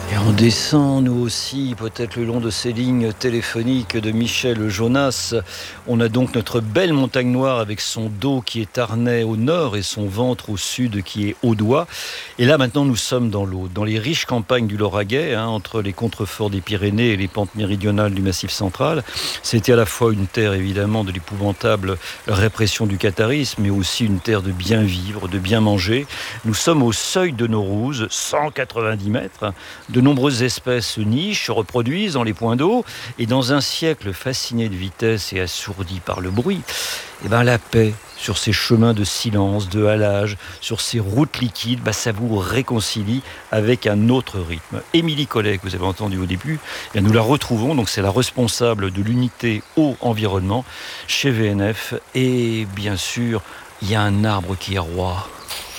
Et on descend, nous aussi, peut-être le long de ces lignes téléphoniques de Michel Jonas. On a donc notre belle montagne noire avec son dos qui est Arnais au nord et son ventre au sud qui est Audois. Et là, maintenant, nous sommes dans l'Aude, dans les riches campagnes du Lauragais, entre les contreforts des Pyrénées et les pentes méridionales du Massif central. C'était à la fois une terre, évidemment, de l'épouvantable répression du catharisme, mais aussi une terre de bien vivre, de bien manger. Nous sommes au seuil de Naurouse, 190 mètres. De nombreuses espèces se nichent, se reproduisent dans les points d'eau. Et dans un siècle fasciné de vitesse et assourdi par le bruit, la paix sur ces chemins de silence, de halage, sur ces routes liquides, ça vous réconcilie avec un autre rythme. Émilie Collet, que vous avez entendu au début, nous la retrouvons. Donc c'est la responsable de l'unité eau-environnement chez VNF. Et bien sûr, il y a un arbre qui est roi.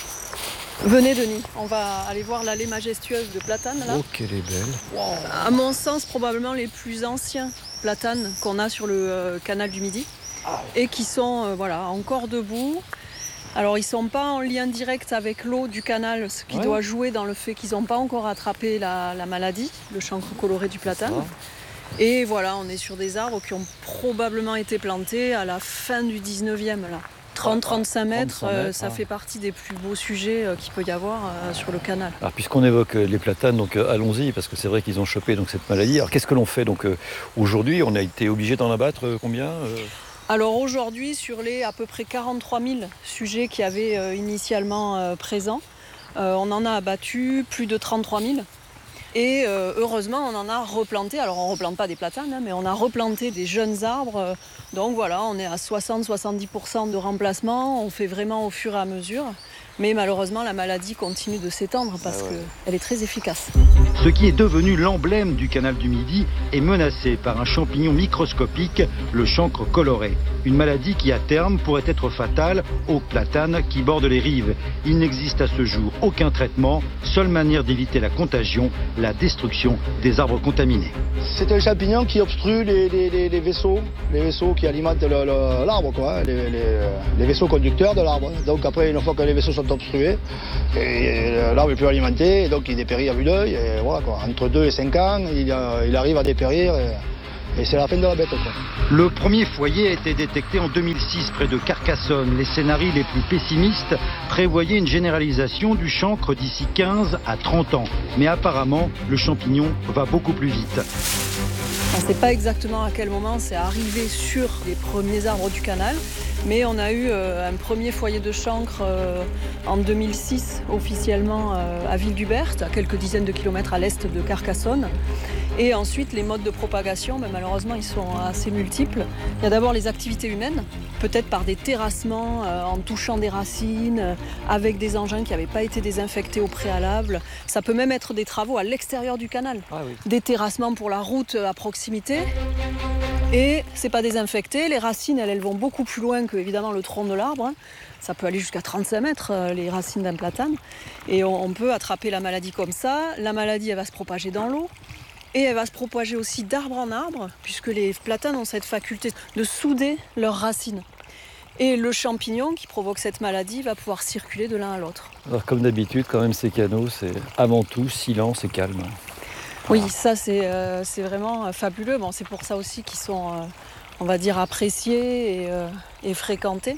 Venez Denis, on va aller voir l'allée majestueuse de platanes là. Oh qu'elle est belle. Wow. À mon sens, probablement les plus anciens platanes qu'on a sur le canal du Midi et qui sont encore debout. Alors ils ne sont pas en lien direct avec l'eau du canal, ce qui doit jouer dans le fait qu'ils n'ont pas encore attrapé la maladie, le chancre coloré du platane. Et voilà, on est sur des arbres qui ont probablement été plantés à la fin du 19e là. 30-35 mètres, ça fait partie des plus beaux sujets qu'il peut y avoir sur le canal. Alors puisqu'on évoque les platanes, donc allons-y, parce que c'est vrai qu'ils ont chopé cette maladie. Alors qu'est-ce que l'on fait aujourd'hui? On a été obligé d'en abattre combien Alors aujourd'hui, sur les à peu près 43 000 sujets qu'il y avait initialement présents, on en a abattu plus de 33 000. Et heureusement, on en a replanté. Alors on ne replante pas des platanes, mais on a replanté des jeunes arbres. Donc voilà, on est à 60-70% de remplacement. On fait vraiment au fur et à mesure. Mais malheureusement, la maladie continue de s'étendre parce qu'elle est très efficace. Ce qui est devenu l'emblème du canal du Midi est menacé par un champignon microscopique, le chancre coloré. Une maladie qui, à terme, pourrait être fatale aux platanes qui bordent les rives. Il n'existe à ce jour aucun traitement. Seule manière d'éviter la contagion, la destruction des arbres contaminés. C'est un champignon qui obstrue les vaisseaux qui alimentent l'arbre, les vaisseaux conducteurs de l'arbre. Donc après, une fois que les vaisseaux sont obstrués, l'arbre est plus alimenté, et donc il dépérit à vue d'œil. Entre 2 et 5 ans, il arrive à dépérir. Et c'est la fin de la bête. Le premier foyer a été détecté en 2006 près de Carcassonne. Les scénarios les plus pessimistes prévoyaient une généralisation du chancre d'ici 15 à 30 ans. Mais apparemment, le champignon va beaucoup plus vite. On ne sait pas exactement à quel moment c'est arrivé sur les premiers arbres du canal, mais on a eu un premier foyer de chancre en 2006 officiellement à Ville-du-Bert, à quelques dizaines de kilomètres à l'est de Carcassonne. Et ensuite, les modes de propagation, malheureusement, ils sont assez multiples. Il y a d'abord les activités humaines, peut-être par des terrassements, en touchant des racines, avec des engins qui n'avaient pas été désinfectés au préalable. Ça peut même être des travaux à l'extérieur du canal. Des terrassements pour la route à proximité. Et c'est pas désinfecté. Les racines, elles vont beaucoup plus loin que, évidemment, le tronc de l'arbre. Ça peut aller jusqu'à 35 mètres, les racines d'un platane. Et on peut attraper la maladie comme ça. La maladie, elle va se propager dans l'eau. Et elle va se propager aussi d'arbre en arbre, puisque les platanes ont cette faculté de souder leurs racines. Et le champignon qui provoque cette maladie va pouvoir circuler de l'un à l'autre. Alors comme d'habitude, quand même, ces canaux, c'est avant tout silence et calme. Oui, ça c'est vraiment fabuleux. Bon, c'est pour ça aussi qu'ils sont, on va dire, appréciés et fréquentés.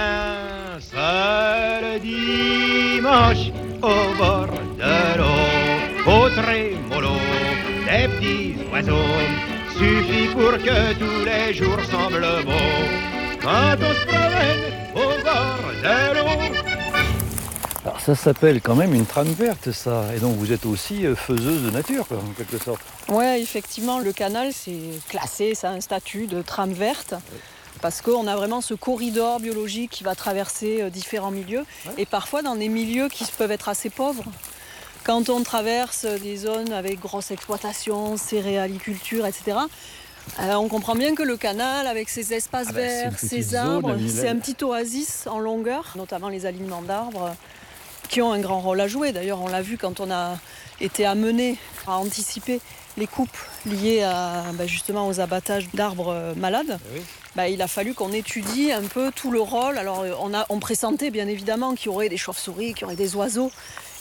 Un seul dimanche au bord de l'eau, au trémolo des petits oiseaux, suffit pour que tous les jours semblent beaux. Quand on se promène au bord de l'eau. Alors ça s'appelle quand même une trame verte, ça. Et donc vous êtes aussi faiseuse de nature, quoi, en quelque sorte. Oui, effectivement, le canal, c'est classé, ça a un statut de trame verte. Parce qu'on a vraiment ce corridor biologique qui va traverser différents milieux. Et parfois dans des milieux qui peuvent être assez pauvres. Quand on traverse des zones avec grosse exploitation, céréaliculture, etc., on comprend bien que le canal, avec ses espaces verts, ses arbres, c'est un petit oasis en longueur, notamment les alignements d'arbres, qui ont un grand rôle à jouer. D'ailleurs, on l'a vu quand on a été amené à anticiper les coupes liées justement aux abattages d'arbres malades. Il a fallu qu'on étudie un peu tout le rôle. Alors, on pressentait bien évidemment qu'il y aurait des chauves-souris, qu'il y aurait des oiseaux.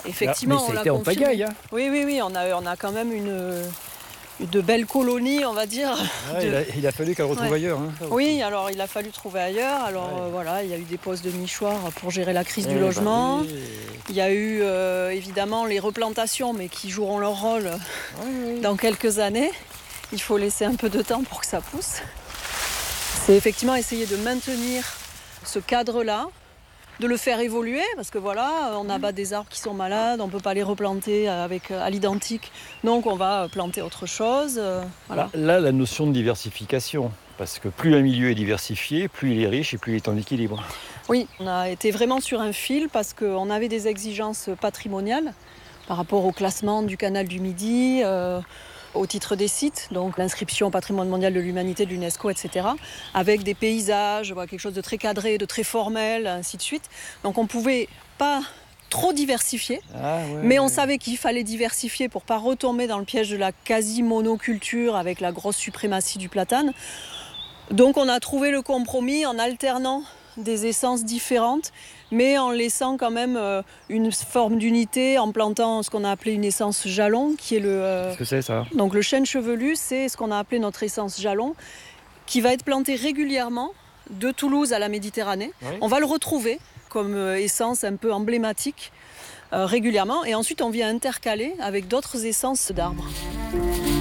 effectivement, mais on ça a l'a été en confirmé. pagaille. Hein. Oui, on a quand même de belles colonies, on va dire. Il a fallu qu'elle retrouve ailleurs. Hein, oui, alors il a fallu trouver ailleurs. Alors voilà, il y a eu des postes de nichoirs pour gérer la crise du logement. Oui. Il y a eu évidemment les replantations, mais qui joueront leur rôle dans quelques années. Il faut laisser un peu de temps pour que ça pousse. C'est effectivement essayer de maintenir ce cadre-là, de le faire évoluer, parce que voilà, on abat des arbres qui sont malades, on ne peut pas les replanter à l'identique, donc on va planter autre chose. Voilà. Là, la notion de diversification, parce que plus un milieu est diversifié, plus il est riche et plus il est en équilibre. Oui, on a été vraiment sur un fil parce qu'on avait des exigences patrimoniales par rapport au classement du canal du Midi, au titre des sites, donc l'inscription au patrimoine mondial de l'humanité de l'UNESCO, etc., avec des paysages, quelque chose de très cadré, de très formel, ainsi de suite. Donc on ne pouvait pas trop diversifier, mais on savait qu'il fallait diversifier pour ne pas retomber dans le piège de la quasi-monoculture avec la grosse suprématie du platane. Donc on a trouvé le compromis en alternant des essences différentes, mais en laissant quand même une forme d'unité, en plantant ce qu'on a appelé une essence jalon, qui est Qu'est-ce que c'est ça ? Donc le chêne chevelu, c'est ce qu'on a appelé notre essence jalon, qui va être plantée régulièrement de Toulouse à la Méditerranée. Oui. On va le retrouver comme essence un peu emblématique régulièrement, et ensuite on vient intercaler avec d'autres essences d'arbres.